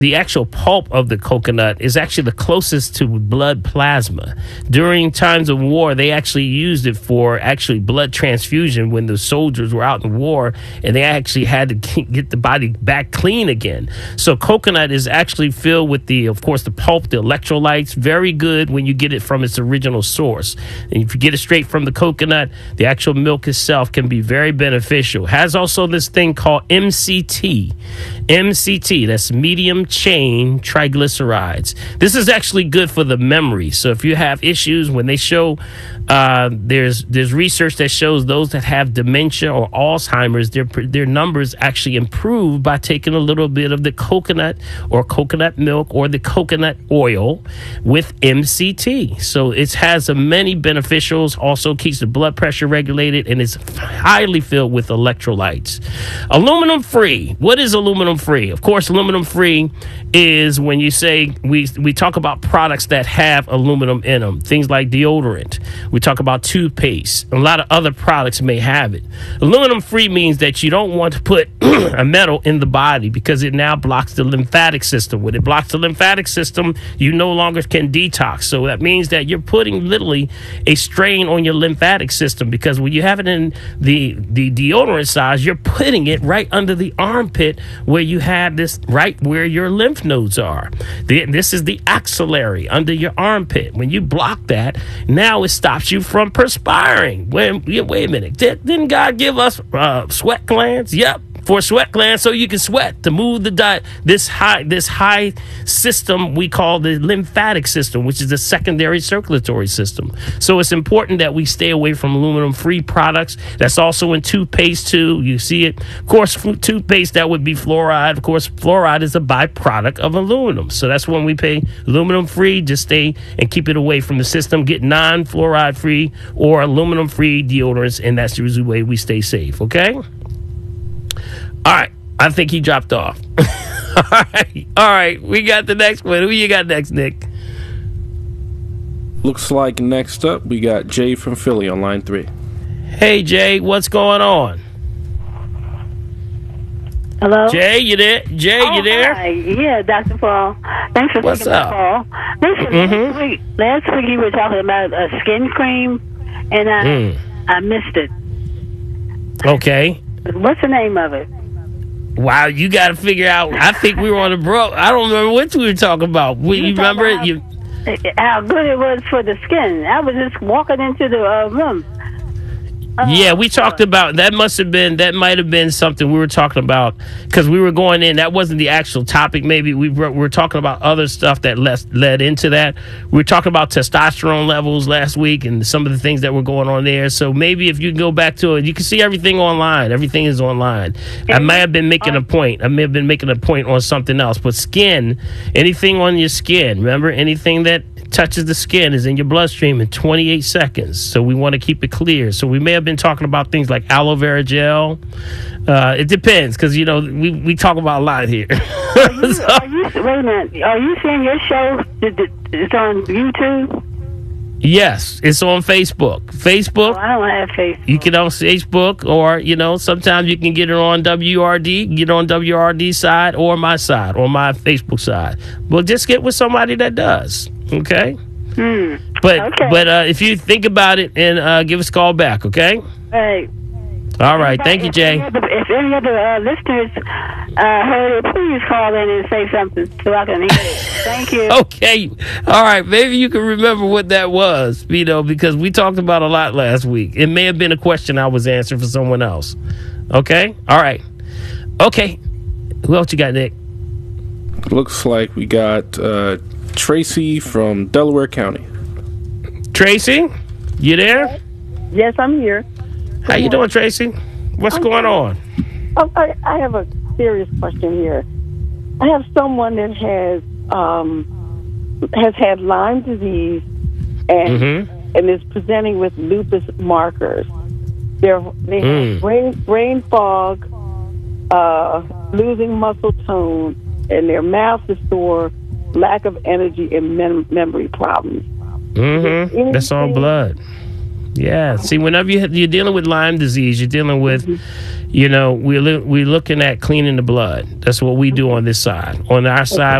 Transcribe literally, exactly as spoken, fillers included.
the actual pulp of the coconut is actually the closest to blood plasma. During times of war, they actually used it for actually blood transfusion when the soldiers were out in war, and they actually had to get the body back clean again. So coconut is actually filled with the, of course, the pulp, the electrolytes, very good when you get it from its original source. And if you get it straight from the coconut, the actual milk itself can be very beneficial. It has also this thing called M C T. M C T, that's medium chain triglycerides. This is actually good for the memory. So if you have issues, when they show uh, there's there's research that shows those that have dementia or Alzheimer's, their their numbers actually improve by taking a little bit of the coconut or coconut milk or the coconut oil with M C T. So it has a many beneficials, also keeps the blood pressure regulated, and it's highly filled with electrolytes. Aluminum free. What is aluminum free? Of course, aluminum free is when you say we we talk about products that have aluminum in them, things like deodorant. We talk about toothpaste. A lot of other products may have it. Aluminum free means that you don't want to put a metal in the body because it now blocks the lymphatic system. When it blocks the lymphatic system, you no longer can detox. So that means that you're putting literally a strain on your lymphatic system, because when you have it in the the deodorant size, you're putting it right under the armpit where you have this, right where your lymph nodes are. The, this is the axillary under your armpit. When you block that, now it stops you from perspiring. Wait, wait a minute. Did, didn't God give us uh, sweat glands? Yep. For sweat glands, so you can sweat to move the di- this high this high system we call the lymphatic system, which is the secondary circulatory system. So it's important that we stay away from aluminum free products. That's also in toothpaste too. You see it, of course. Toothpaste, that would be fluoride. Of course, fluoride is a byproduct of aluminum. So that's when we pay aluminum free. Just stay and keep it away from the system. Get non-fluoride free or aluminum free deodorants, and that's the usual way we stay safe. Okay. All right, I think he dropped off. All right, all right, we got the next one. Who you got next, Nick? Looks like next up we got Jay from Philly on line three. Hey, Jay, what's going on? Hello? Jay, you there? Jay, oh, you there? Hi. Yeah, Doctor Paul. Thanks for what's taking up? my call. Listen, Mm-hmm. last, week, last week you were talking about a skin cream, and I, Mm. I missed it. Okay. What's the name of it? Wow, you got to figure out. I think we were on the bro. I don't remember what we were talking about. You, you remember it? You, how good it was for the skin. I was just walking into the uh, room. Uh, yeah, we talked about that. Must have been that. Might have been something we were talking about because we were going in. That wasn't the actual topic. Maybe we were, we were talking about other stuff that led led into that. We were talking about testosterone levels last week and some of the things that were going on there. So maybe if you go back to it, you can see everything online. Everything is online. I may have been making a point. I may have been making a point on something else. But skin, anything on your skin. Remember, anything that touches the skin is in your bloodstream in twenty-eight seconds. So we want to keep it clear. So we may have been talking about things like aloe vera gel. Uh, it depends, because, you know, we, we talk about a lot here. Are you, so, are you, wait a minute. Are you seeing your show? It's on YouTube? yes, it's on Facebook. Facebook. Oh, I don't have Facebook. You can on Facebook, or, you know, sometimes you can get it on W R D, get on W R D side or my side, or my Facebook side. Well, just get with somebody that does. Okay. Hmm. But okay. but uh, if you think about it, and uh, give us a call back, okay? Right. All right. Thank you, If Jay. any other, if any other uh, listeners uh, heard it, please call in and say something so I can hear it. Thank you. Okay. All right. Maybe you can remember what that was, you know, because we talked about a lot last week. It may have been a question I was answering for someone else. Okay. All right. Okay. Who else you got, Nick? Looks like we got uh, Tracy from Delaware County. Tracy, you there? Yes, I'm here. How you doing, Tracy? What's I'm going fine. on? Oh, I, I have a serious question here. I have someone that has um, has had Lyme disease and Mm-hmm. and is presenting with lupus markers. They're, they Mm. have brain brain fog, uh, losing muscle tone, and their mouth is sore, lack of energy, and mem- memory problems. Mm-hmm. That's all blood. Yeah. See, whenever you, you're dealing with Lyme disease, you're dealing with, Mm-hmm. you know, we're, li- we're looking at cleaning the blood. That's what we do on this side. On our side,